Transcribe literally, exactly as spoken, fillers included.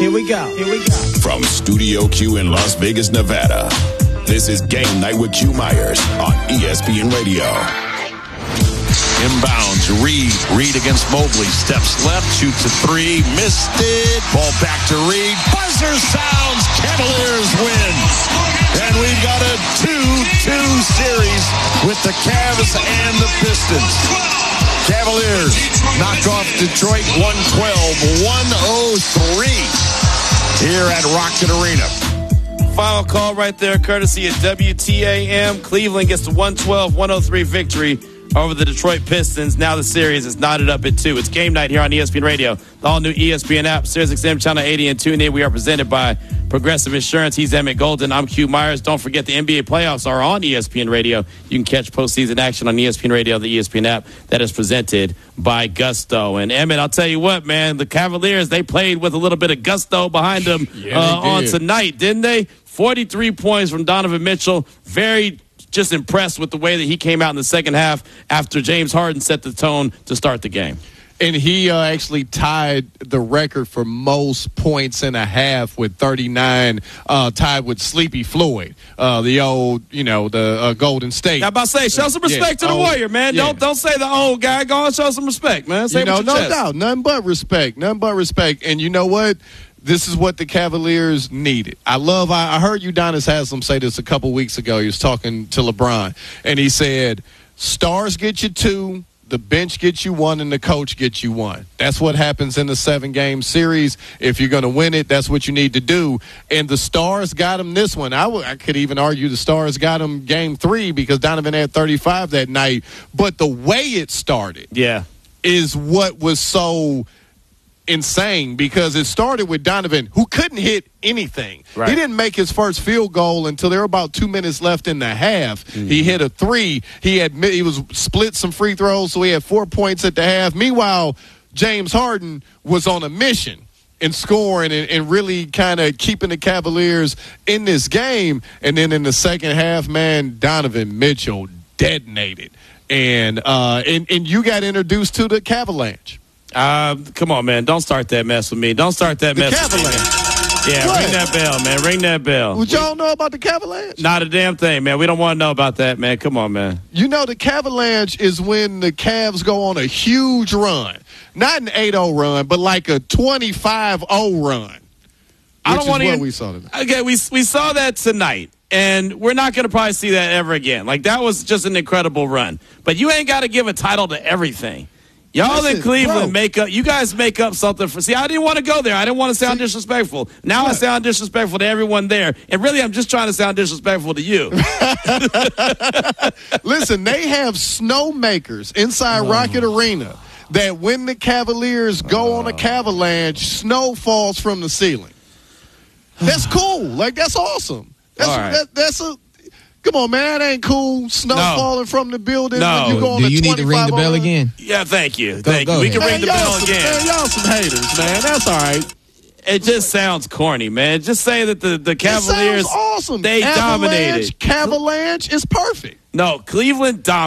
Here we go. Here we go. From Studio Q in Las Vegas, Nevada, this is Game Night with Q Myers on E S P N Radio. Inbounds, Reed. Reed against Mobley. Steps left, shoots a three. Missed it. Ball back to Reed. Buzzer sounds. Cavaliers win. And we've got a two two series with the Cavs and the Pistons. Cavaliers knock off Detroit one twelve to one oh three here at Rocket Arena. Final call right there, courtesy of W T A M. Cleveland gets the one twelve to one oh three victory over the Detroit Pistons. Now the series is knotted up at two. It's Game Night here on E S P N Radio, the all-new E S P N app, Sirius X M Channel eighty, and tune in. We are presented by Progressive Insurance. He's Emmett Golden. I'm Q Myers. Don't forget the N B A playoffs are on E S P N Radio. You can catch postseason action on E S P N Radio, the E S P N app that is presented by Gusto. And Emmett, I'll tell you what, man, the Cavaliers, they played with a little bit of gusto behind them yeah, uh, on tonight, didn't they? forty-three points from Donovan Mitchell. Very just impressed with the way that he came out in the second half after James Harden set the tone to start the game. And he uh, actually tied the record for most points in a half with thirty-nine, uh, tied with Sleepy Floyd, uh, the old, you know, the uh, Golden State. How about say, show some respect yeah, to the old, Warrior, man. Yeah. Don't don't say the old guy. Go and show some respect, man. Say you know, with your no chest. doubt, nothing but respect, nothing but respect. And you know what? This is what the Cavaliers needed. I love, I, I heard Udonis Haslem say this a couple weeks ago. He was talking to LeBron, and he said, stars get you two, the bench gets you one, and the coach gets you one. That's what happens in the seven-game series. If you're going to win it, that's what you need to do. And the stars got him this one. I, w- I could even argue the stars got him game three because Donovan had thirty-five that night. But the way it started yeah. is what was so insane, because it started with Donovan, who couldn't hit anything. Right. He didn't make his first field goal until there were about two minutes left in the half. Mm-hmm. He hit a three. He had he was split some free throws, so he had four points at the half. Meanwhile, James Harden was on a mission and scoring and, and really kind of keeping the Cavaliers in this game. And then in the second half, man, Donovan Mitchell detonated. And uh, and, and you got introduced to the Cavalanche. Uh, come on, man. Don't start that mess with me. Don't start that The mess Cavalanche. with me. Yeah, What? ring that bell, man. Ring that bell. Would y'all know about the Cavalanche? Not a damn thing, man. We don't want to know about that, man. Come on, man. You know, the Cavalanche is when the Cavs go on a huge run. Not an eight oh run, but like a twenty-five oh run. I don't want to. to. We saw that. Okay, we we saw that tonight, and we're not going to probably see that ever again. Like, that was just an incredible run. But you ain't got to give a title to everything. Y'all Listen, in Cleveland bro. make up. You guys make up something for. See, I didn't want to go there. I didn't want to sound disrespectful. Now I sound disrespectful to everyone there, and really, I'm just trying to sound disrespectful to you. Listen, they have snowmakers inside Oh. Rocket Arena that when the Cavaliers go on a Cavalanche, snow falls from the ceiling. That's cool. Like, that's awesome. That's All right. that, that's a. Come on, man. That ain't cool. Snow No. falling from the building. No. When you go on Do a you need to ring the twenty-five bell run. again? Yeah, thank you, Go- thank go you. We ahead. can ring the Man, y'all bell some, again. Man, y'all some haters, man. That's all right. It just sounds corny, man. Just say that the, the Cavaliers, It sounds awesome. they Avalanche, dominated. Cavalanche is perfect. No, Cleveland dominated.